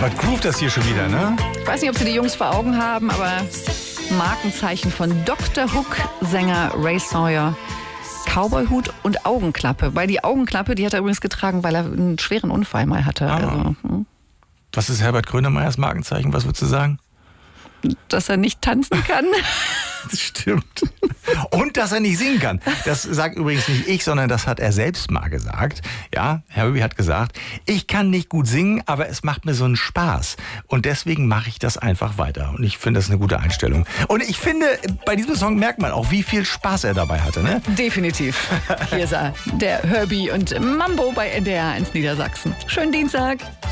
Was groovt das hier schon wieder, ne? Ich weiß nicht, ob Sie die Jungs vor Augen haben, aber Markenzeichen von Dr. Hook, Sänger Ray Sawyer. Cowboyhut und Augenklappe. Weil die Augenklappe, die hat er übrigens getragen, weil er einen schweren Unfall mal hatte. Also, Was ist Herbert Grönemeyers Markenzeichen? Was würdest du sagen? dass er nicht tanzen kann. Das stimmt. Und dass er nicht singen kann. Das sagt übrigens nicht ich, sondern das hat er selbst mal gesagt. Ja, Herbie hat gesagt, ich kann nicht gut singen, aber es macht mir so einen Spaß. Und deswegen mache ich das einfach weiter. Und ich finde, das ist eine gute Einstellung. Und ich finde, bei diesem Song merkt man auch, wie viel Spaß er dabei hatte. Ne? Definitiv. Hier ist er, der Herbie und Mambo bei NDR 1 Niedersachsen. Schönen Dienstag.